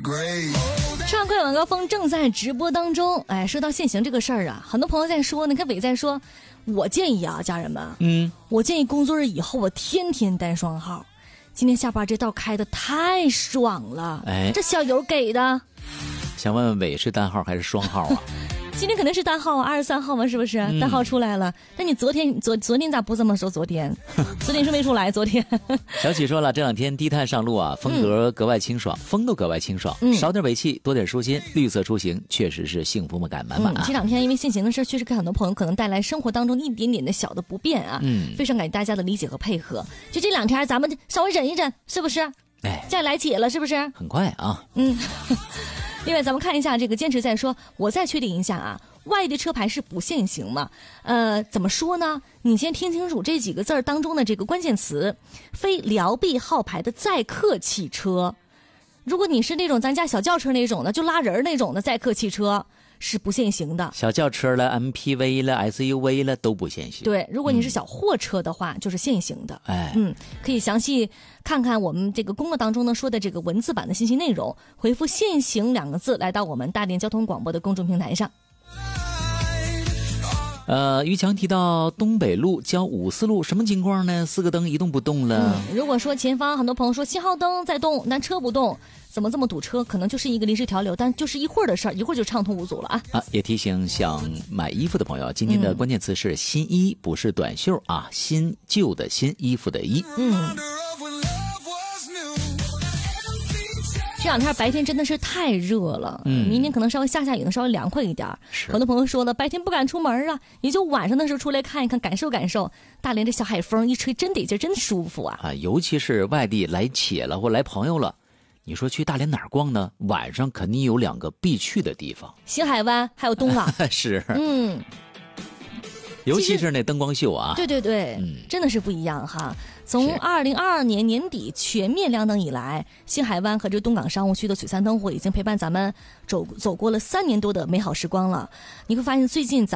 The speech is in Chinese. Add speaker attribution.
Speaker 1: 上快晚高峰正在直播当中。哎，说到限行这个事儿啊，很多朋友在说，你看伟在说，我建议啊，家人们，我建议工作日以后我天天单双号。今天下班这道开的太爽了，这小油给的。
Speaker 2: 想问问伟是单号还是双号啊？
Speaker 1: 今天肯定是单号啊，23号嘛，是不是？单号出来了。那你昨天咋不这么说？昨天是没出来。昨天
Speaker 2: 小启说了，这两天低碳上路啊，风格格外清爽，风都格外清爽，少点尾气，多点舒心，绿色出行确实是幸福感满满啊。
Speaker 1: 这两天因为限行的事，确实给很多朋友可能带来生活当中一点点的小的不便啊。非常感谢大家的理解和配合。就这两天咱们稍微忍一忍，是不是？再来且了，是不是？
Speaker 2: 很快啊。
Speaker 1: 另外咱们看一下这个坚持在说，我再确定一下啊，外地车牌是不限行吗？怎么说呢？你先听清楚这几个字儿当中的这个关键词，非辽 B 号牌的载客汽车。如果你是那种咱家小轿车那种的，就拉人那种的载客汽车是不限行的。
Speaker 2: 小轿车了 MPV 了 SUV 了都不限行。
Speaker 1: 对，如果你是小货车的话，就是限行的。可以详细看看我们这个公告当中呢说的这个文字版的信息内容，回复限行2个字来到我们大连交通广播的公众平台上。
Speaker 2: 于强提到东北路交五四路什么情况呢？4个灯一动不动了。
Speaker 1: 如果说前方很多朋友说信号灯在动，但车不动，怎么这么堵车？可能就是一个临时调流，但就是一会儿的事儿，一会儿就畅通无阻了啊！
Speaker 2: 也提醒想买衣服的朋友，今天的关键词是新衣，不是短袖啊，新旧的新，衣服的衣。
Speaker 1: 这两天白天真的是太热了，明天可能稍微下雨，能稍微凉快一点。很多朋友说了，白天不敢出门啊，也就晚上的时候出来看一看，感受感受。大连这小海风一吹，真得劲，真舒服啊！
Speaker 2: 尤其是外地来且了或来朋友了，你说去大连哪儿逛呢？晚上肯定有2个必去的地方，
Speaker 1: 新海湾还有东港。
Speaker 2: 是，尤其是那灯光秀啊，
Speaker 1: 对，真的是不一样哈。从2022年年底全面亮灯以来，新海湾和这东港商务区的璀璨灯火已经陪伴咱们走过了3年多的美好时光了。你会发现最近